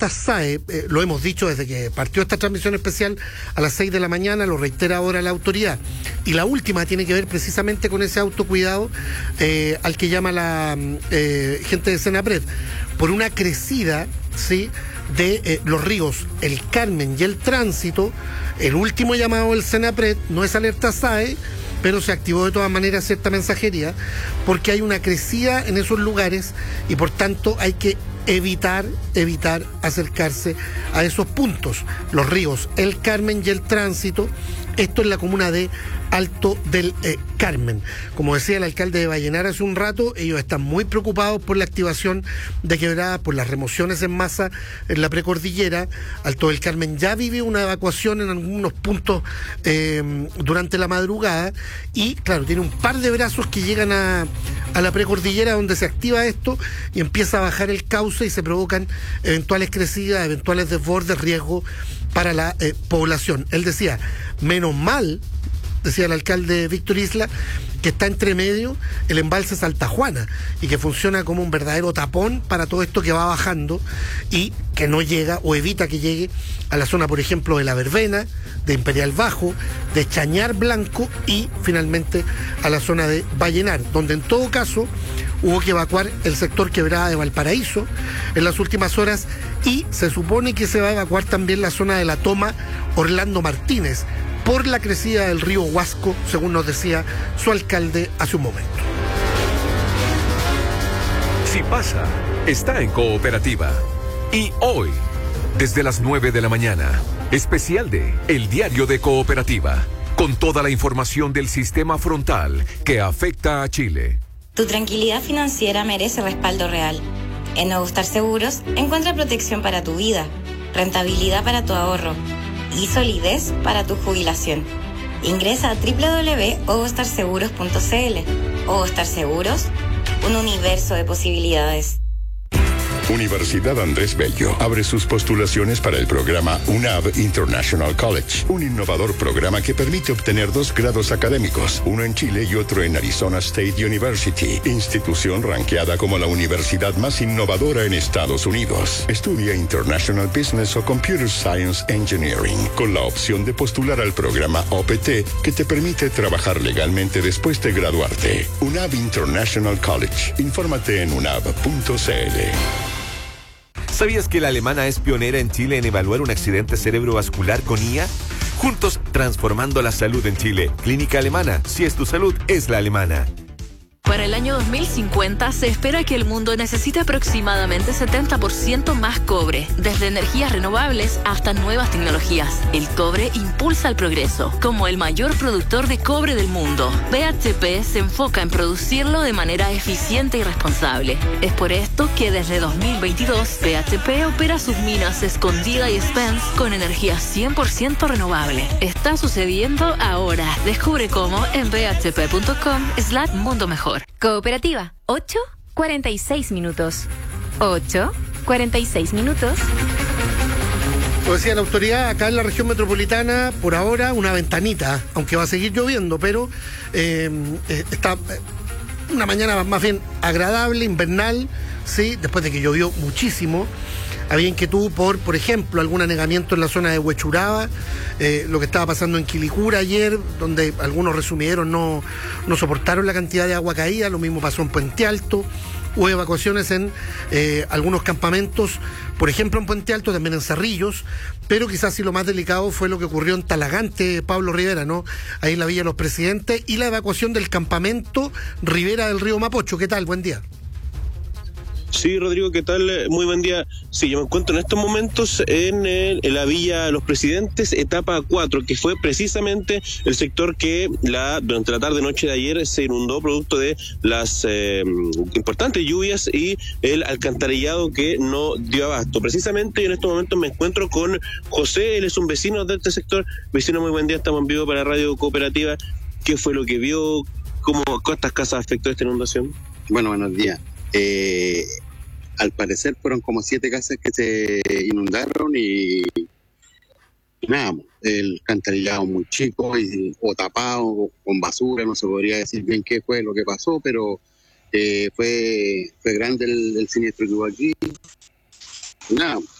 alertas SAE, lo hemos dicho desde que partió esta transmisión especial a las 6 de la mañana, lo reitera ahora la autoridad. Y la última tiene que ver precisamente con ese autocuidado al que llama la gente de Senapred, por una crecida, ¿sí?, de los ríos El Carmen y El Tránsito. El último llamado del Senapred no es alerta SAE, pero se activó de todas maneras cierta mensajería, porque hay una crecida en esos lugares y por tanto hay que evitar acercarse a esos puntos. Los ríos El Carmen y El Tránsito, esto es la comuna de Alto del Carmen. Como decía el alcalde de Vallenar hace un rato, ellos están muy preocupados por la activación de quebradas, por las remociones en masa en la precordillera. Alto del Carmen ya vive una evacuación en algunos puntos durante la madrugada y, claro, tiene un par de brazos que llegan a la precordillera donde se activa esto y empieza a bajar el cauce y se provocan eventuales crecidas, eventuales desbordes, riesgo para la población. Él decía, menos mal, decía el alcalde Víctor Isla, que está entre medio el embalse Salta Juana y que funciona como un verdadero tapón para todo esto que va bajando y que no llega o evita que llegue a la zona, por ejemplo, de La Verbena, de Imperial Bajo, de Chañar Blanco y finalmente a la zona de Vallenar, donde en todo caso hubo que evacuar el sector Quebrada de Valparaíso en las últimas horas y se supone que se va a evacuar también la zona de la toma Orlando Martínez por la crecida del río Huasco, según nos decía su alcalde hace un momento. Si pasa, está en Cooperativa. Y hoy, desde las 9 de la mañana, especial de El Diario de Cooperativa, con toda la información del sistema frontal que afecta a Chile. Tu tranquilidad financiera merece respaldo real. En Ovostar Seguros encuentra protección para tu vida, rentabilidad para tu ahorro y solidez para tu jubilación. Ingresa a www.ovostarseguros.cl. Ovostar Seguros, un universo de posibilidades. Universidad Andrés Bello abre sus postulaciones para el programa UNAV International College, un innovador programa que permite obtener 2 grados académicos, uno en Chile y otro en Arizona State University, institución ranqueada como la universidad más innovadora en Estados Unidos. Estudia International Business o Computer Science Engineering, con la opción de postular al programa OPT, que te permite trabajar legalmente después de graduarte. UNAV International College. Infórmate en unav.cl. ¿Sabías que la alemana es pionera en Chile en evaluar un accidente cerebrovascular con IA? Juntos, transformando la salud en Chile. Clínica Alemana. Si es tu salud, es la alemana. Para el año 2050 se espera que el mundo necesite aproximadamente 70% más cobre, desde energías renovables hasta nuevas tecnologías. El cobre impulsa el progreso. Como el mayor productor de cobre del mundo, BHP se enfoca en producirlo de manera eficiente y responsable. Es por esto que desde 2022 BHP opera sus minas Escondida y Spence con energía 100% renovable. Está sucediendo ahora. Descubre cómo en bhp.com/mundo mejor. Cooperativa, 8:46 minutos. 8:46 minutos. Como decía la autoridad, acá en la región metropolitana, por ahora, una ventanita, aunque va a seguir lloviendo, pero está una mañana más bien agradable, invernal, ¿sí? Después de que llovió muchísimo. Había inquietud por ejemplo, algún anegamiento en la zona de Huechuraba, lo que estaba pasando en Quilicura ayer, donde algunos resumidieros no soportaron la cantidad de agua caída, lo mismo pasó en Puente Alto. Hubo evacuaciones en algunos campamentos, por ejemplo en Puente Alto, también en Cerrillos, pero quizás sí lo más delicado fue lo que ocurrió en Talagante, Pablo Rivera, ¿no? Ahí en la Villa de los Presidentes, y la evacuación del campamento Rivera del Río Mapocho. ¿Qué tal? Buen día. Sí, Rodrigo, ¿qué tal? Muy buen día. Sí, yo me encuentro en estos momentos en la Villa de los Presidentes, etapa 4, que fue precisamente el sector que durante la tarde-noche de ayer se inundó producto de las importantes lluvias y el alcantarillado que no dio abasto. Precisamente en estos momentos me encuentro con José, él es un vecino de este sector. Vecino, muy buen día, estamos en vivo para Radio Cooperativa. ¿Qué fue lo que vio? ¿Cómo cuántas casas afectó esta inundación? Bueno, buenos días. Al parecer fueron como 7 casas que se inundaron y nada, el alcantarillado muy chico o tapado con basura, no se podría decir bien qué fue lo que pasó, pero fue grande el siniestro que hubo aquí. Nada,